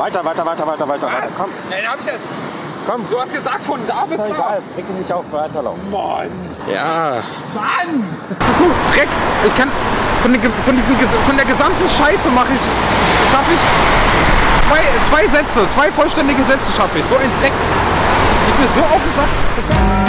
Weiter. Komm. Nein, hab ich jetzt. Komm. Du hast gesagt, von da bis Ist doch da. egal. Reg dich nicht auf, weiterlaufen. Mann. Ja. Mann. Das ist so Dreck. Ich kann von der gesamten Scheiße schaffe ich zwei vollständige Sätze schaffe ich. So ein Dreck. Ich bin so aufgesagt.